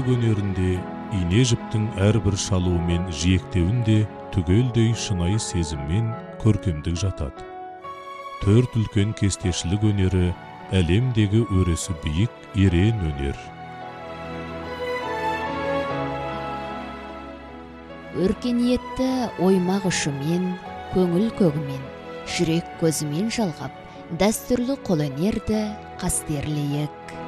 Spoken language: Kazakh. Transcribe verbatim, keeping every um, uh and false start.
өнерінде ине жіптің әрбір шалуы мен жиектеуінде түгелдей шынайы сезіммен көркемдік жатады. Төрт үлкен кестешілік өнері әлемдегі өресі биік ерен өнер. Өркениетті оймақ ұшымен, көңіл көгімен, жүрек көзімен жалғап, дәстүрлі қолөнерді қастерлейік.